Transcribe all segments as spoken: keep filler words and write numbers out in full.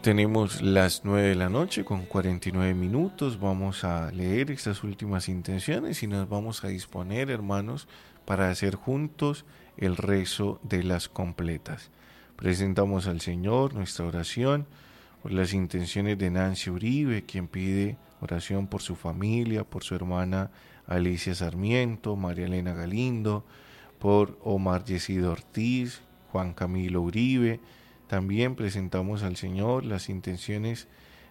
Tenemos las nueve de la noche con cuarenta y nueve minutos. Vamos a leer estas últimas intenciones y nos vamos a disponer, hermanos, para hacer juntos el rezo de las completas. Presentamos al Señor nuestra oración por las intenciones de Nancy Uribe, quien pide oración por su familia, por su hermana Alicia Sarmiento, María Elena Galindo, por Omar Yesido Ortiz, Juan Camilo Uribe. También presentamos al Señor las intenciones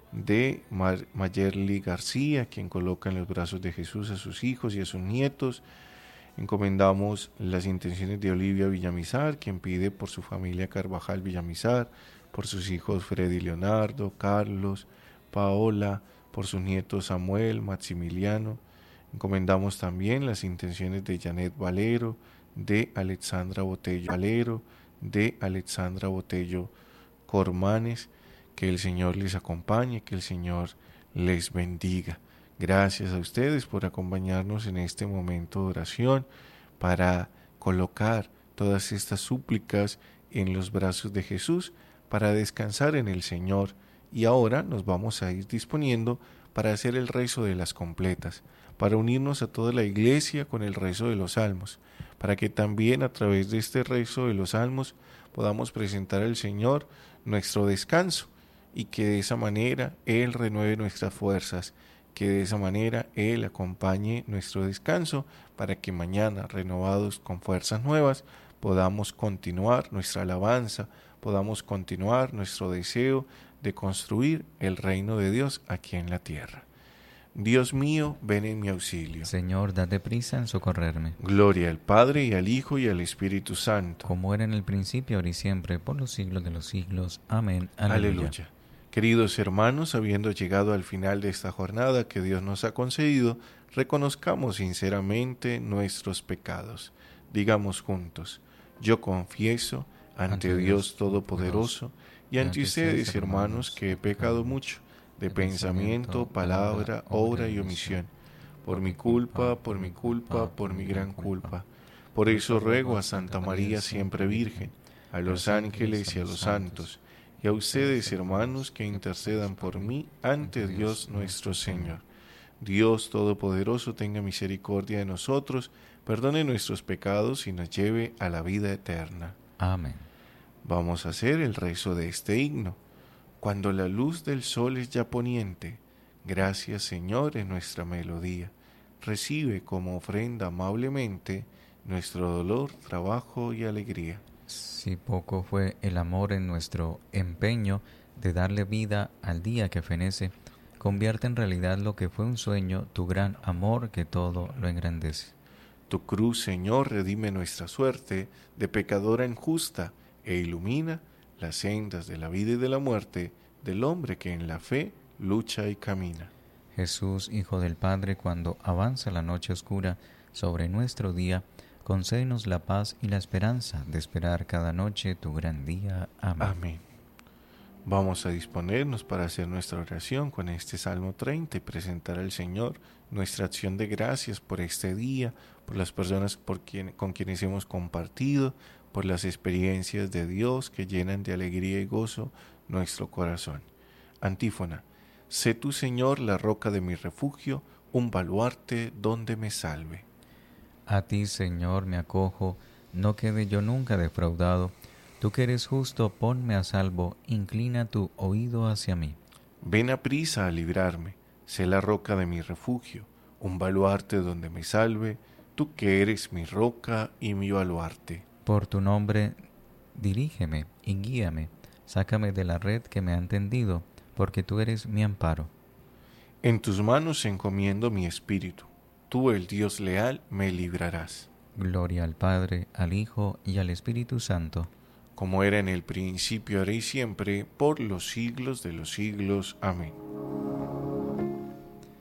de Mar- Mayerly García, quien coloca en los brazos de Jesús a sus hijos y a sus nietos. Encomendamos las intenciones de Olivia Villamizar, quien pide por su familia Carvajal Villamizar, por sus hijos Freddy Leonardo, Carlos, Paola, por sus nietos Samuel, Maximiliano. Encomendamos también las intenciones de Janet Valero, de Alexandra Botello Valero, de Alexandra Botello Cormanes. Que el Señor les acompañe, que el Señor les bendiga. Gracias a ustedes por acompañarnos en este momento de oración para colocar todas estas súplicas en los brazos de Jesús, para descansar en el Señor. Y ahora nos vamos a ir disponiendo para hacer el rezo de las completas, para unirnos a toda la iglesia con el rezo de los salmos, para que también a través de este rezo de los salmos podamos presentar al Señor nuestro descanso y que de esa manera Él renueve nuestras fuerzas, que de esa manera Él acompañe nuestro descanso para que mañana, renovados con fuerzas nuevas, podamos continuar nuestra alabanza, podamos continuar nuestro deseo de construir el reino de Dios aquí en la tierra. Dios mío, ven en mi auxilio. Señor, date prisa en socorrerme. Gloria al Padre, y al Hijo, y al Espíritu Santo. Como era en el principio, ahora y siempre, por los siglos de los siglos. Amén. Aleluya. Aleluya. Queridos hermanos, habiendo llegado al final de esta jornada que Dios nos ha concedido, reconozcamos sinceramente nuestros pecados. Digamos juntos: yo confieso ante, ante Dios, Dios Todopoderoso y ante ustedes, hermanos, que he pecado mucho, de pensamiento, palabra, obra y omisión, por mi culpa, por mi culpa, por mi gran culpa. Por eso ruego a Santa María siempre Virgen, a los ángeles y a los santos, y a ustedes, hermanos, que intercedan por mí ante Dios nuestro Señor. Dios Todopoderoso tenga misericordia de nosotros, perdone nuestros pecados y nos lleve a la vida eterna. Amén. Vamos a hacer el rezo de este himno. Cuando la luz del sol es ya poniente, gracias, Señor, en nuestra melodía. Recibe como ofrenda amablemente nuestro dolor, trabajo y alegría. Si poco fue el amor en nuestro empeño de darle vida al día que fenece, convierte en realidad lo que fue un sueño, tu gran amor que todo lo engrandece. Tu cruz, Señor, redime nuestra suerte de pecadora injusta e ilumina las sendas de la vida y de la muerte del hombre que en la fe lucha y camina. Jesús, Hijo del Padre, cuando avanza la noche oscura sobre nuestro día, concédenos la paz y la esperanza de esperar cada noche tu gran día. Amén. Amén. Vamos a disponernos para hacer nuestra oración con este Salmo treinta y presentar al Señor nuestra acción de gracias por este día, por las personas por quien, con quienes hemos compartido, por las experiencias de Dios que llenan de alegría y gozo nuestro corazón. Antífona: sé tú, Señor, la roca de mi refugio, un baluarte donde me salve. A ti, Señor, me acojo, no quede yo nunca defraudado. Tú que eres justo, ponme a salvo, inclina tu oído hacia mí. Ven aprisa a librarme, sé la roca de mi refugio, un baluarte donde me salve, tú que eres mi roca y mi baluarte. Por tu nombre, dirígeme y guíame, sácame de la red que me han tendido, porque tú eres mi amparo. En tus manos encomiendo mi espíritu, tú, el Dios leal, me librarás. Gloria al Padre, al Hijo y al Espíritu Santo, como era en el principio, ahora y siempre, por los siglos de los siglos. Amén.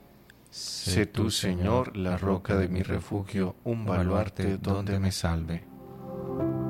Sé tú, Señor, la roca de mi refugio, un baluarte donde me salve.